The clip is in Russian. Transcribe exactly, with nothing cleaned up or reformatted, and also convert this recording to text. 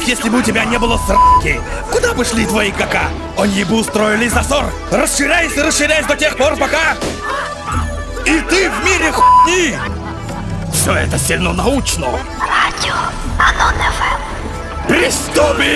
если бы у тебя не было сраки, куда бы шли твои кака? Они бы устроили засор. Расширяйся, расширяйся до тех пор, пока... И ты в мире хуйни! Все это сильно научно. Радіо Анон еф ем. Приступим!